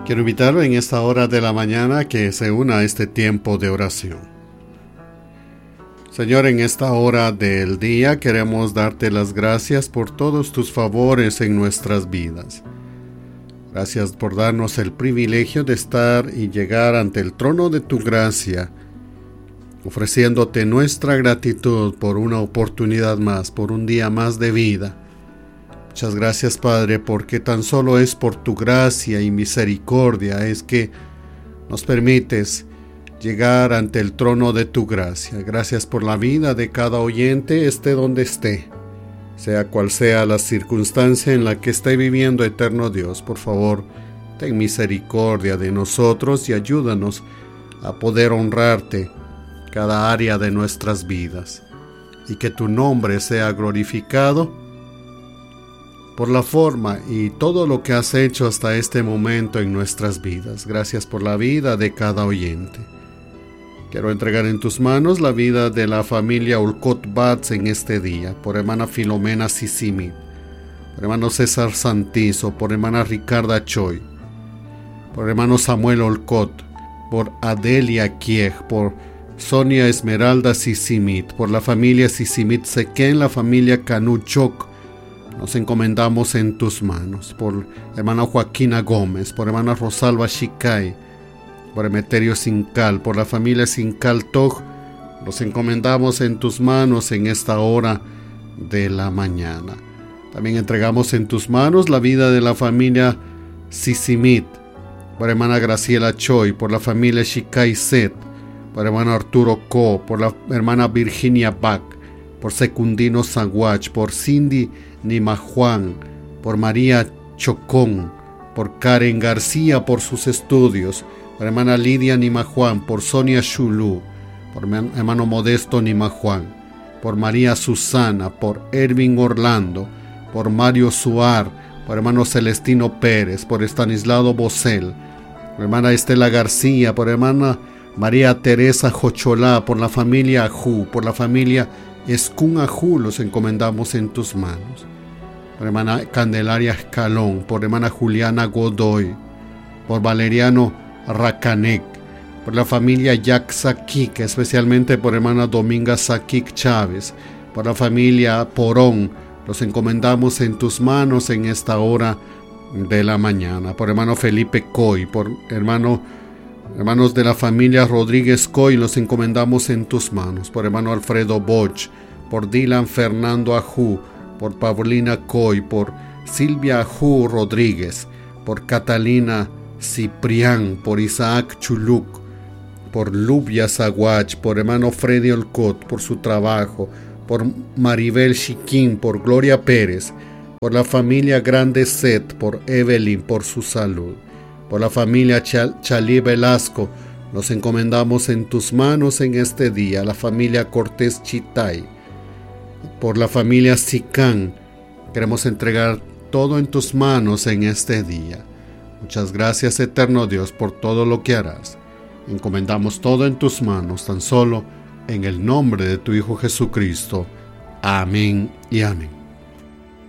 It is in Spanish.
Quiero invitarlo en esta hora de la mañana que se una a este tiempo de oración. Señor, en esta hora del día queremos darte las gracias por todos tus favores en nuestras vidas. Gracias por darnos el privilegio de estar y llegar ante el trono de tu gracia, ofreciéndote nuestra gratitud por una oportunidad más, por un día más de vida. Muchas gracias, Padre, porque tan solo es por tu gracia y misericordia es que nos permites llegar ante el trono de tu gracia. Gracias por la vida de cada oyente, esté donde esté, sea cual sea la circunstancia en la que esté viviendo, eterno Dios. Por favor, ten misericordia de nosotros y ayúdanos a poder honrarte cada área de nuestras vidas, y que tu nombre sea glorificado por la forma y todo lo que has hecho hasta este momento en nuestras vidas. Gracias por la vida de cada oyente. Quiero entregar en tus manos la vida de la familia Olcott Batz en este día, por hermana Filomena Sisimit, por hermano César Santizo, por hermana Ricarda Choi, por hermano Samuel Olcott, por Adelia Kieg, por Sonia Esmeralda Sisimit, por la familia Sisimit Sequén, la familia Canuchoc. Nos encomendamos en tus manos, por hermana Joaquina Gómez, por hermana Rosalba Shicay, por Emeterio Sincal, por la familia Sincal Toj. Nos encomendamos en tus manos en esta hora de la mañana. También entregamos en tus manos la vida de la familia Sisimit, por hermana Graciela Choi, por la familia Shicay Set, por hermano Arturo Co, por la hermana Virginia Bach, por Secundino Zaguach, por Cindy Nimajuan, por María Chocón, por Karen García por sus estudios, por hermana Lidia Nimajuan, por Sonia Chulú, por hermano Modesto Nimajuan, por María Susana, por Ervin Orlando, por Mario Suar, por hermano Celestino Pérez, por Estanislao Bosel, por hermana Estela García, por hermana María Teresa Jocholá, por la familia Ajú, por la familia Escún Ajú, los encomendamos en tus manos. Por hermana Candelaria Escalón, por hermana Juliana Godoy, por Valeriano Racanec, por la familia Jack Saquic, especialmente por hermana Dominga Saquic Chávez, por la familia Porón, los encomendamos en tus manos en esta hora de la mañana. Por hermano Felipe Coy, por hermanos de la familia Rodríguez Coy, los encomendamos en tus manos. Por hermano Alfredo Boch, por Dylan Fernando Ajú, por Paulina Coy, por Silvia Ajú Rodríguez, por Catalina Ciprián, por Isaac Chuluc, por Lubia Zaguach, por hermano Freddy Olcott, por su trabajo, por Maribel Chiquín, por Gloria Pérez, por la familia Grande Set, por Evelyn, por su salud, por la familia Chalí Velasco, nos encomendamos en tus manos en este día, la familia Cortés Chitay, por la familia Sicán. Queremos entregar todo en tus manos en este día. Muchas gracias, eterno Dios, por todo lo que harás. Encomendamos todo en tus manos, tan solo en el nombre de tu Hijo Jesucristo. Amén y amén.